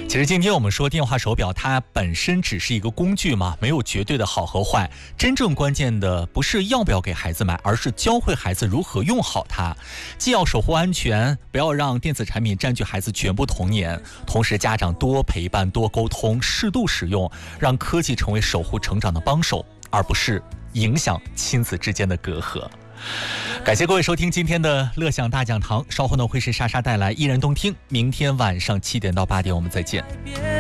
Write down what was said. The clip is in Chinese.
其实今天我们说电话手表它本身只是一个工具嘛，没有绝对的好和坏。真正关键的不是要不要给孩子买，而是教会孩子如何用好它。既要守护安全，不要让电子产品占据孩子全部童年，同时家长多陪伴、多沟通、适度使用，让科技成为守护成长的帮手，而不是影响亲子之间的隔阂。感谢各位收听今天的乐享大讲堂，稍后呢会是莎莎带来一人动听，明天晚上7点到8点我们再见。